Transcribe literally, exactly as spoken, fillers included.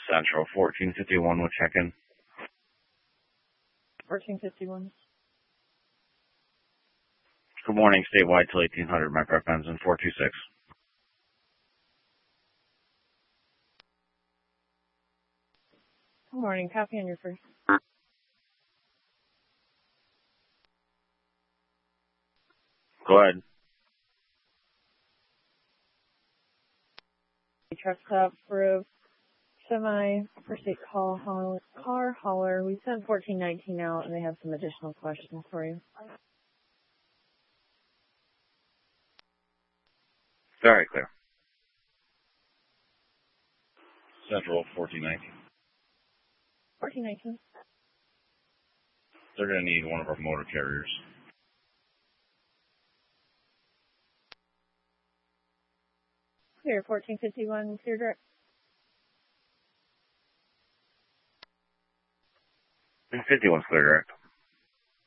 Central, fourteen fifty-one will check in. fourteen fifty-one. Good morning, statewide till eighteen hundred, my prep ends in four two six. Good morning, copy on your first. Go ahead. Truck stop for semi interstate call haul, car hauler. We sent fourteen nineteen out, and they have some additional questions for you. Very clear. Central, fourteen nineteen. fourteen nineteen. They're going to need one of our motor carriers. Clear, fourteen fifty-one, clear direct. fifty-one's clear direct.